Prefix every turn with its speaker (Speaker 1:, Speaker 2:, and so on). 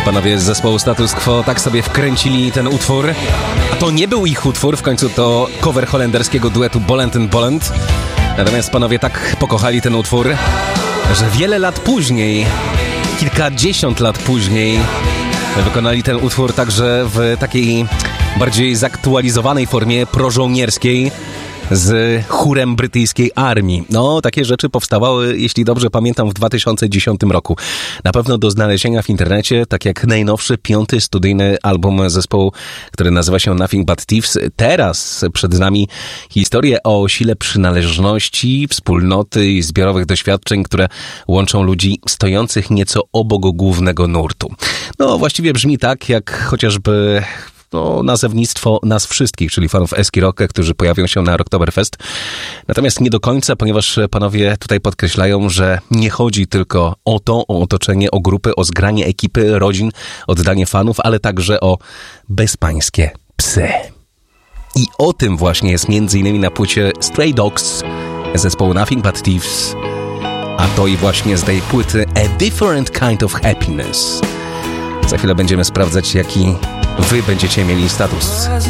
Speaker 1: Panowie z zespołu Status Quo tak sobie wkręcili ten utwór, a to nie był ich utwór, w końcu to cover holenderskiego duetu Bolland & Bolland. Natomiast panowie tak pokochali ten utwór, że wiele lat później, kilkadziesiąt lat później wykonali ten utwór także w takiej bardziej zaktualizowanej formie prożołnierskiej z chórem brytyjskiej armii. No, takie rzeczy powstawały, jeśli dobrze pamiętam, w 2010 roku. Na pewno do znalezienia w internecie, tak jak najnowszy 5. studyjny album zespołu, który nazywa się Nothing But Thieves. Teraz przed nami historie o sile przynależności, wspólnoty i zbiorowych doświadczeń, które łączą ludzi stojących nieco obok głównego nurtu. No, właściwie brzmi tak, jak chociażby nazewnictwo nas wszystkich, czyli fanów Eski Rock, którzy pojawią się na Rocktoberfest. Natomiast nie do końca, ponieważ panowie tutaj podkreślają, że nie chodzi tylko o to, o otoczenie, o grupy, o zgranie ekipy, rodzin, oddanie fanów, ale także o bezpańskie psy. I o tym właśnie jest m.in. na płycie Stray Dogs zespołu Nothing But Thieves, a to i właśnie z tej płyty A Different Kind of Happiness. Za chwilę będziemy sprawdzać, jaki wy będziecie mieli status